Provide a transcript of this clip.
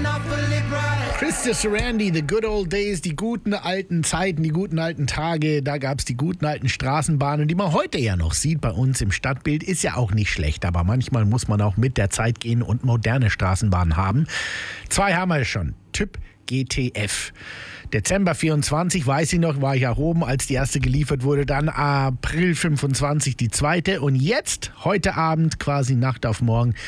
Christy Sarandi, The Good Old Days, die guten alten Zeiten, die guten alten Tage, da gab es die guten alten Straßenbahnen, die man heute ja noch sieht bei uns im Stadtbild, ist ja auch nicht schlecht, aber manchmal muss man auch mit der Zeit gehen und moderne Straßenbahnen haben. 2 haben wir schon, Typ GTF. Dezember 24, weiß ich noch, war ich auch oben, als die erste geliefert wurde, dann April 25 die zweite und jetzt, heute Abend, quasi Nacht auf morgen,